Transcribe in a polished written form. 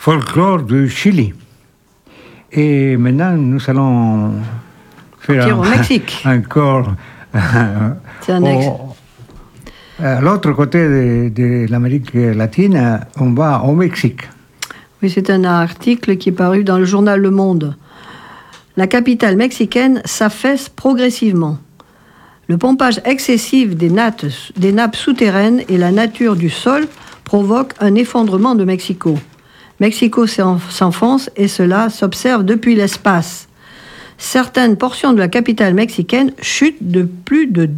folklore du Chili. Et maintenant, nous allons faire au Mexique. encore C'est un à l'autre côté de l'Amérique latine, on va au Mexique. Oui, c'est un article qui est paru dans le journal Le Monde. La capitale mexicaine s'affaisse progressivement. Le pompage excessif des nappes souterraines et la nature du sol provoquent un effondrement de Mexico. Mexico s'enfonce et cela s'observe depuis l'espace. Certaines portions de la capitale mexicaine chutent de plus de